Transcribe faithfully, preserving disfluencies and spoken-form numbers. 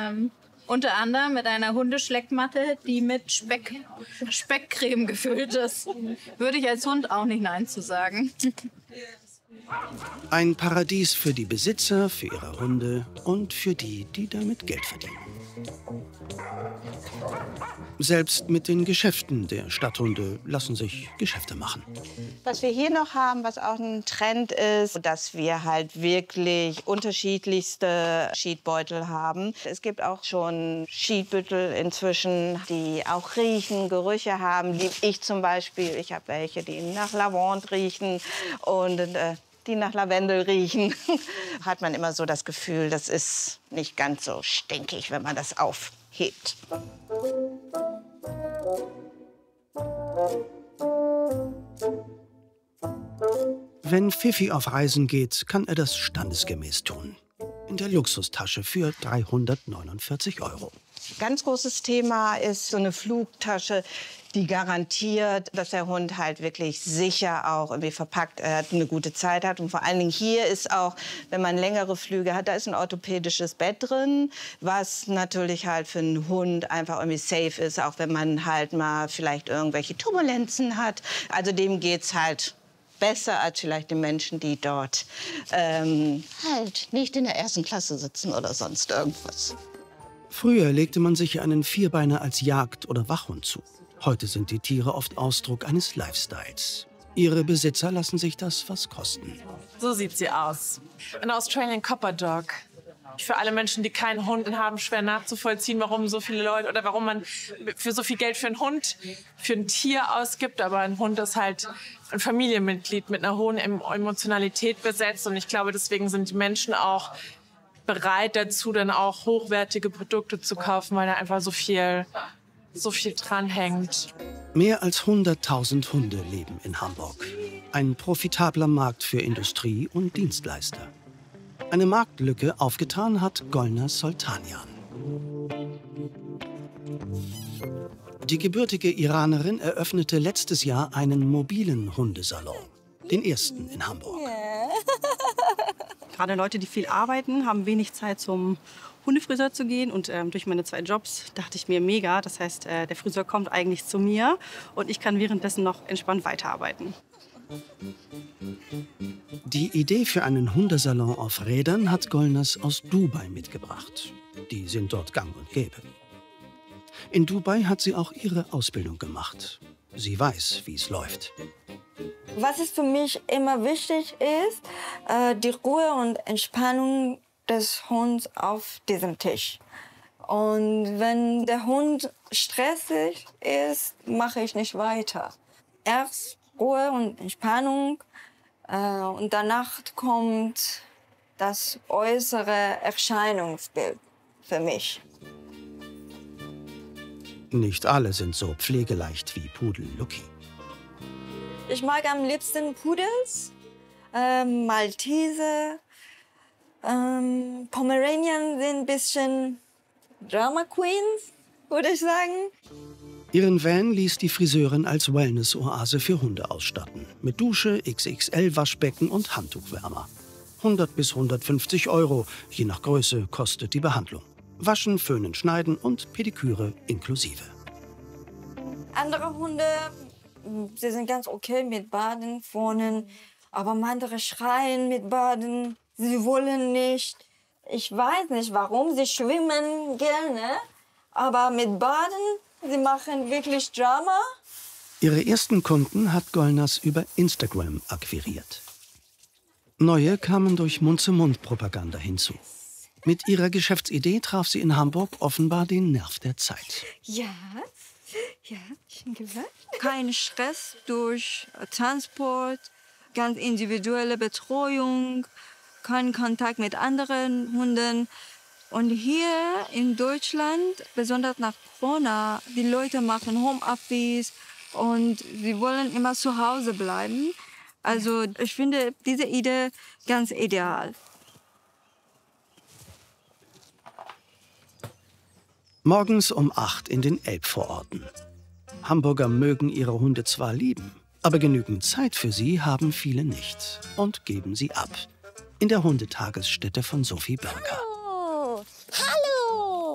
Ähm, unter anderem mit einer Hundeschleckmatte, die mit Speck, Speckcreme gefüllt ist. Würde ich als Hund auch nicht Nein zu sagen. Ein Paradies für die Besitzer, für ihre Hunde und für die, die damit Geld verdienen. Selbst mit den Geschäften der Stadthunde lassen sich Geschäfte machen. Was wir hier noch haben, was auch ein Trend ist, dass wir halt wirklich unterschiedlichste Sheetbeutel haben. Es gibt auch schon Sheetbeutel inzwischen, die auch riechen, Gerüche haben. Die ich zum Beispiel, ich habe welche, die nach Lavande riechen und äh, die nach Lavendel riechen. Hat man immer so das Gefühl, das ist nicht ganz so stinkig, wenn man das aufhebt. Wenn Fifi auf Reisen geht, kann er das standesgemäß tun. In der Luxustasche für dreihundertneunundvierzig Euro. Ganz großes Thema ist so eine Flugtasche, die garantiert, dass der Hund halt wirklich sicher auch irgendwie verpackt äh, eine gute Zeit hat. Und vor allen Dingen hier ist auch, wenn man längere Flüge hat, da ist ein orthopädisches Bett drin, was natürlich halt für einen Hund einfach irgendwie safe ist, auch wenn man halt mal vielleicht irgendwelche Turbulenzen hat. Also dem geht's halt besser als vielleicht den Menschen, die dort ähm, halt nicht in der ersten Klasse sitzen oder sonst irgendwas. Früher legte man sich einen Vierbeiner als Jagd- oder Wachhund zu. Heute sind die Tiere oft Ausdruck eines Lifestyles. Ihre Besitzer lassen sich das was kosten. So sieht sie aus. Ein Australian Copper Dog. Für alle Menschen, die keinen Hund haben, schwer nachzuvollziehen, warum so viele Leute oder warum man für so viel Geld für einen Hund, für ein Tier ausgibt. Aber ein Hund ist halt ein Familienmitglied mit einer hohen Emotionalität besetzt. Und ich glaube, deswegen sind die Menschen auch bereit dazu, dann auch hochwertige Produkte zu kaufen, weil da einfach so viel, so viel dranhängt. Mehr als hunderttausend Hunde leben in Hamburg. Ein profitabler Markt für Industrie und Dienstleister. Eine Marktlücke aufgetan hat Golnar Soltanian. Die gebürtige Iranerin eröffnete letztes Jahr einen mobilen Hundesalon. Den ersten in Hamburg. Gerade Leute, die viel arbeiten, haben wenig Zeit zum Hundefriseur zu gehen. Und ähm, durch meine zwei Jobs dachte ich mir, mega. Das heißt, äh, der Friseur kommt eigentlich zu mir und ich kann währenddessen noch entspannt weiterarbeiten. Die Idee für einen Hundesalon auf Rädern hat Golnars aus Dubai mitgebracht. Die sind dort gang und gäbe. In Dubai hat sie auch ihre Ausbildung gemacht. Sie weiß, wie es läuft. Was es für mich immer wichtig ist, äh, die Ruhe und Entspannung des Hundes auf diesem Tisch. Und wenn der Hund stressig ist, mache ich nicht weiter. Erst Ruhe und Entspannung äh, und danach kommt das äußere Erscheinungsbild für mich. Nicht alle sind so pflegeleicht wie Pudel Lucky. Ich mag am liebsten Pudels, äh, Malteser, ähm, Pomeranian sind ein bisschen Drama Queens, würde ich sagen. Ihren Van ließ die Friseurin als Wellness-Oase für Hunde ausstatten. Mit Dusche, X X L-Waschbecken und Handtuchwärmer. hundert bis hundertfünfzig Euro, je nach Größe, kostet die Behandlung. Waschen, Föhnen, Schneiden und Pediküre inklusive. Andere Hunde, sie sind ganz okay mit Baden vorne, aber andere schreien mit Baden, sie wollen nicht. Ich weiß nicht, warum, sie schwimmen gerne, aber mit Baden, sie machen wirklich Drama. Ihre ersten Kunden hat Golnars über Instagram akquiriert. Neue kamen durch Mund-zu-Mund-Propaganda hinzu. Mit ihrer Geschäftsidee traf sie in Hamburg offenbar den Nerv der Zeit. Ja, ja, schon gehört. Kein Stress durch Transport, ganz individuelle Betreuung, kein Kontakt mit anderen Hunden. Und hier in Deutschland, besonders nach Corona, die Leute machen Homeoffice und sie wollen immer zu Hause bleiben. Also ich finde diese Idee ganz ideal. Morgens um acht in den Elbvororten. Hamburger mögen ihre Hunde zwar lieben, aber genügend Zeit für sie haben viele nicht und geben sie ab. In der Hundetagesstätte von Sophie Börker.